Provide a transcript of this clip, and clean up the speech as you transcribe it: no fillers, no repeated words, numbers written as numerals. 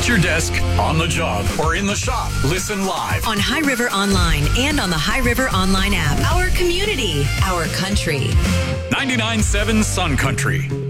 At your desk, on the job, or in the shop, listen live on High River Online and on the High River Online app. Our community, our country. 99.7 Sun Country.